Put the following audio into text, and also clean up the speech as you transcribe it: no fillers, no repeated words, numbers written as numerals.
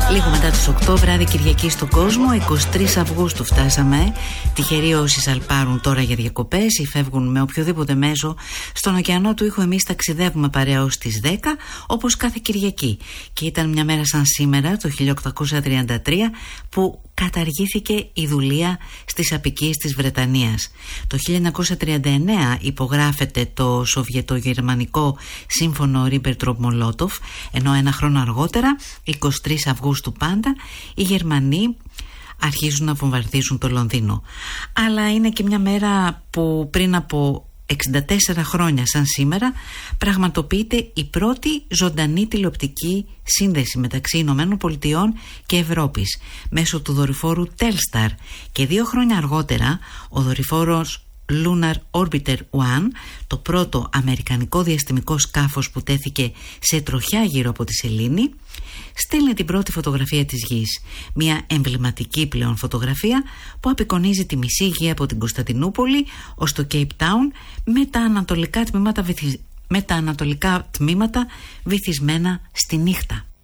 Λίγο μετά τις 8, βράδυ Κυριακή στον κόσμο, 23 Αυγούστου φτάσαμε. Τυχεροί όσοι σαλπάρουν τώρα για διακοπές ή φεύγουν με οποιοδήποτε μέσο στον ωκεανό του ήχου, εμείς ταξιδεύουμε παρέα ως τις 10, όπως κάθε Κυριακή. Και ήταν μια μέρα σαν σήμερα, το 1833, που καταργήθηκε η δουλεία στις αποικίες της Βρετανίας. Το 1939 υπογράφεται το Σοβιετογερμανικό σύμφωνο Ρίμπεντροπ-Μολότοφ, ενώ ένα χρόνο αργότερα, 23 Αυγούστου πάντα, οι Γερμανοί αρχίζουν να βομβαρδίζουν το Λονδίνο. Αλλά είναι και μια μέρα που πριν από 64 χρόνια σαν σήμερα πραγματοποιείται η πρώτη ζωντανή τηλεοπτική σύνδεση μεταξύ Ηνωμένων Πολιτειών και Ευρώπης μέσω του δορυφόρου Telstar, και 2 χρόνια αργότερα ο δορυφόρος Lunar Orbiter 1, το πρώτο αμερικανικό διαστημικό σκάφος που τέθηκε σε τροχιά γύρω από τη σελήνη, στέλνει την πρώτη φωτογραφία της Γης. Μια εμβληματική πλέον φωτογραφία που απεικονίζει τη μισή Γη από την Κωνσταντινούπολη ως το Cape Town, με τα ανατολικά τμήματα βυθισμένα στη νύχτα.